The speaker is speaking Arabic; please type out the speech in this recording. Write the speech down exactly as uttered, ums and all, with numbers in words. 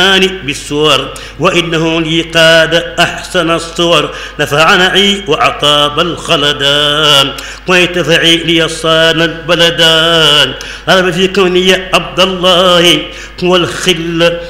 بالسور وإنه لي قاد أحسن الصور نفعنعي وعطاب الخلدان ويتفعي لي صان البلدان أرب في كوني عبد الله والخل